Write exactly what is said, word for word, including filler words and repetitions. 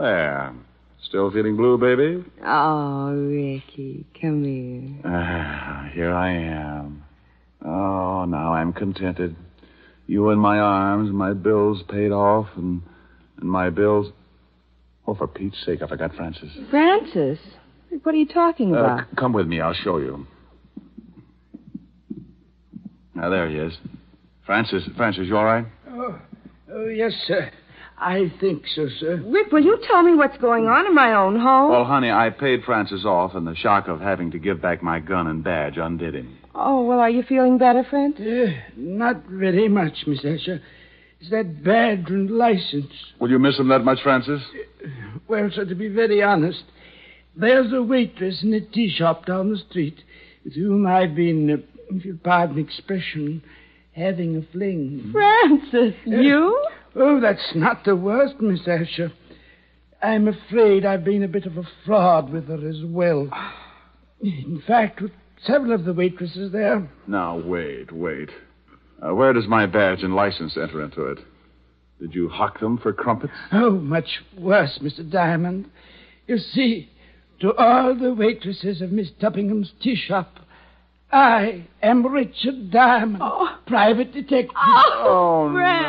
there. Still feeling blue, baby? Oh, Ricky, come here. Ah, here I am. Oh, now I'm contented. You in my arms, my bills paid off, and and my bills... Oh, for Pete's sake, I forgot Francis. Francis? What are you talking about? Uh, c- come with me. I'll show you. Now, there he is. Francis, Francis, you all right? Oh, oh, yes, sir. I think so, sir. Rick, will you tell me what's going on in my own home? Well, honey, I paid Francis off, and the shock of having to give back my gun and badge undid him. Oh, well, are you feeling better, Francis? Uh, not very much, Miss Asher. It's that badge and license. Will you miss him that much, Francis? Uh, well, sir, to be very honest, there's a waitress in a tea shop down the street with whom I've been, uh, if you'll pardon the expression, having a fling. Francis, Uh, you? Oh, that's not the worst, Miss Asher. I'm afraid I've been a bit of a fraud with her as well. In fact, with several of the waitresses there. Now, wait, wait. Uh, where does my badge and license enter into it? Did you hock them for crumpets? Oh, much worse, Mister Diamond. You see, to all the waitresses of Miss Tuppingham's tea shop, I am Richard Diamond, Oh. private detective. Oh, Francis.